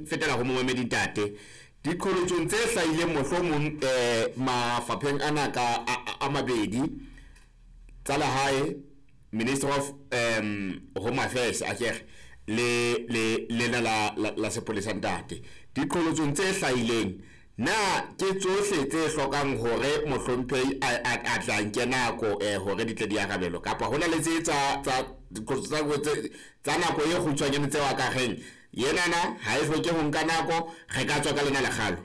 fetela ho momamedi ntate diqholotso tse hlahileng mohlomong mafapheng ana ka a mabedi tsa lehae Minister of Home Affairs akere le la sepolesa ntate diqholotso tse hlahileng na ke tsohle tse hlokang hore mohlomphehi a tla nke nako hore di tle di arabelo kapa hona le tse tsa nako e kgutshwanyane tse wa ka reng yenana ha e hloke ho nka nako re ka tswa ka lena lekgalo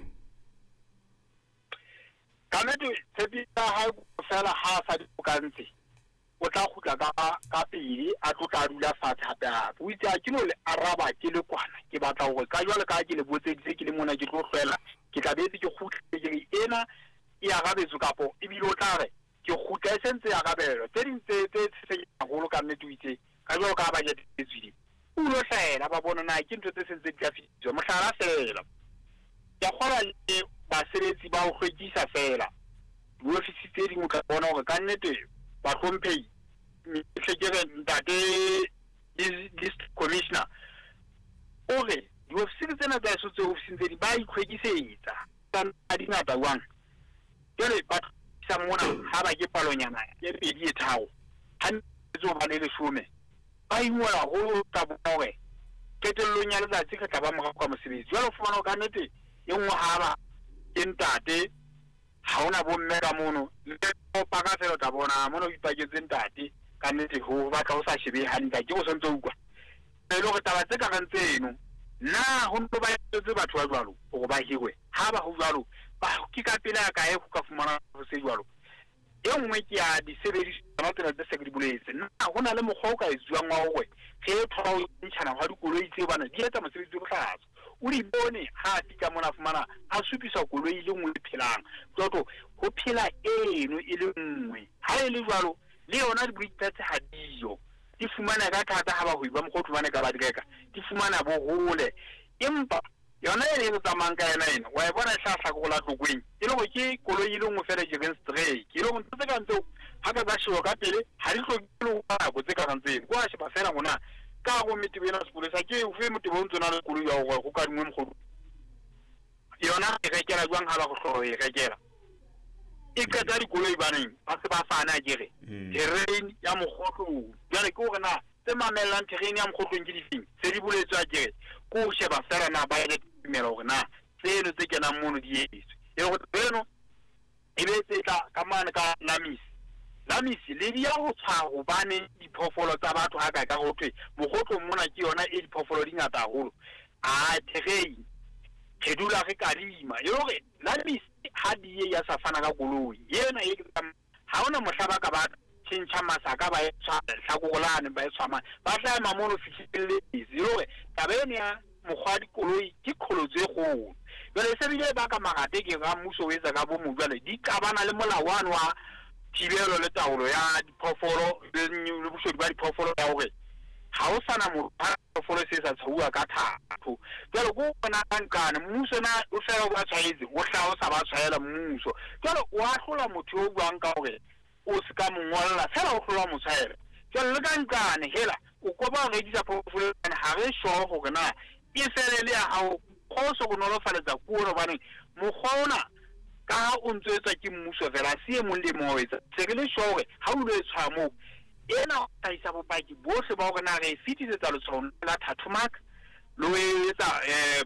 ka nnete tshepisa ha fela ha sa di bokantse o tla khutla ka pele a tlotla dula fatshe hape hape o itse a ke no le araba ke le kwana ke batla hore ka jwale ka ke le botseditse ke le mona ke tlo hlwela ke tla betse ke khutle ke re ena e arabetso kapo e bile o tla re ke khutle e sentse ya rabelo tse ding tse haholo ka nnete o itse ka jwalo ka budget e tswile o lo hlahela ba bona na ke ntho tse sentse di ka fitwa mohlala fela ya kgola le basebetsi ba ho hlwekisa fela diofisi tse ding o tla bona hore ka nnete ba hlomphehi hlekere ntate list commissioner ore diofisi tsena tsa sotse ofising tse di ba ikhwekisetsa tsa di ngata jwang jwale ba sa mona ha ba ke palonyana ya pedi e thao ha ntse ba le leshome ba ingwela ho tsa bore ketellong ya letsatsi ka tla ba morao ka mosebetsi jwale fumana ka nnete e nngwe ha ba ke ntate ha ona bomme ka mono le pa ka fela tla bona mono ipaketse ntate ka nnete ho batla ho sa shebe hantle ke go sentse ukwa e le go taba tse ka gantseno na ho ntse ba etse batho ba jwalo go ba hirwe ha ba ho jwalo ba ke ka pela ka e go ka fumana ho se jwalo e nngwe ke ya di sebediswa tsena tse se di buletse na ho na le mokgwa o ka etswang wa hore ge thola o ntshana ha dikoloi tse bana di etsa mosebetsi o hlatswa o di bone ha fika mona fumana a supisa koloi le nngwe phelang toto ho phela eno e le nngwe ha e le jwalo le yona di buitse ha diyo di fumana ka thata ha ba ho iba mokgotho bana ka ba dikeka di fumana bo hole empa yona e le tsamang ka yena ena wa e bona hlahla go la tlokweng e le go ke koloi le nngwe fela Jurgen Stray ke le go ntse ka ntse ha ka ba shiwa ka pele ha di hlokile go ba go tse ka ntse go a sheba fela gona ka go metebena sepolesa ke o fe motho bo ntsona le koloi ya go ka dingwe mokgotho yona e rekela jwang ha ba go hloro e rekela e ka tsa dikoloi baneng ba se ba fana kere terrain ya mokgotlo jwale ke hore na tse mamellang terrain ya mokgotlong ke difeng se di boletswa kere ko sheba fela na ba ile tumela hore na tseno tse kenang mono di etswe e go tseno e be tse tla ka mane ka lamisi le di ya go tshwa go bane diphoofolo tsa batho ha ka go thwe mokgotlong mona ke yona e diphoofolo di ngata haholo a terrain ke dula re ka lima e hore lamisi ha di ye ya sa fana ka koloi yena e ha ona mohlaba ka ba tshintsa masaka ba etsa hlakogolane ba etsa ba tla mamono fihlelle hore tabene ya mokgwadi koloi ke kholotse go jwale se bile ba ka magate ke ga mmuso o etsa ka bo mojwale di kabana le molawana wa thibelo le taolo ya diphoofolo le bosodi ba diphoofolo ya hore ha o sana mo phoofolo se sa tshua ka thato jwale go bona kankane mmuso na o fela go tshwaetse o hla o sa ba tshwaela mmuso jwale o a hlola motho o buang ka hore o se ka mongolla fela o hlola motshwaela jwale le kankane hela o koba re di sa phoofolo ha re sho go na e fele le ha o khoso go nolofaletsa kuno bane mogona ka o ntsetsa ke mmuso fela se mo le mo wetsa se re le sho ha o le tshwa mo ena ta isa bopaki bohle ba hore na re fitisetsa letshono la Thatumark lo etsa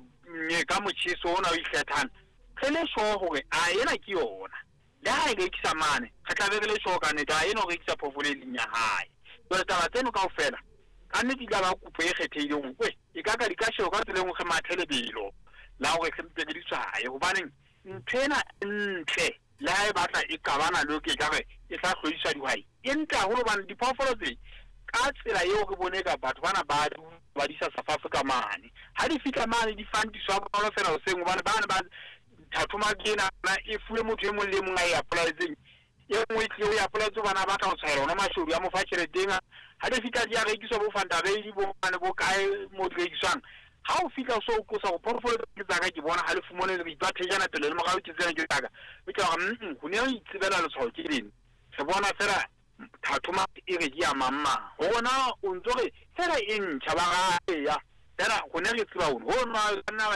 ka motjhiso ona o ikgethana re le sho hore a ena ke yona le ha e rekisa mane re tla be le sho ka ne da ena o rekisa phofolo le nya hae jwale taba tseno kaofela ka nnete ka ba kupo e kgethehileng we e ka ka di ka sheo ka tseleng ge mathele bilo la hore re mpeke di tshwaye hobaneng nthena ntle la e batla e kabana le ke ka re e tla hlodiswa dihwai e ntle holo bana diphoofolo tse ka tsela eo re bone ka batho bana ba di sa South Africa mane ha di fitla mane di fandiswa ba fela o seng bana ba Thatumark na e fuwe motho e mong le mong a e apply-tseng e nngwe tleo ya apply tso bana ba tla o tshwaela ona mashodu ya mo fa tšheleteng ha di fitla di a rekiswa bo Fantabedi bo mane bo kae mo di rekiswang ha o fitla so o kosa go portfolio ke tsaka ke bona ha le fumone le ipathejana pele le mogao ke tsena ke tsaka o tla ga go ne o itsebela le tshwao ke ding se bona fela Thatumark e re ya mamma gona o ntse re fela e ntšha ba ga ya fela go ne re tseba ho na